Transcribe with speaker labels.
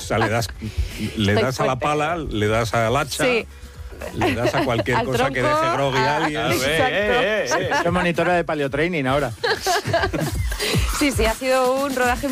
Speaker 1: sea, le das a la pala, le das al hacha,
Speaker 2: Sí.
Speaker 1: le das a cualquier
Speaker 2: Al
Speaker 1: cosa que
Speaker 2: tronco,
Speaker 1: deje grogui a alguien.
Speaker 2: Exacto.
Speaker 3: Soy monitora de paleotraining ahora.
Speaker 2: Sí, ha sido un rodaje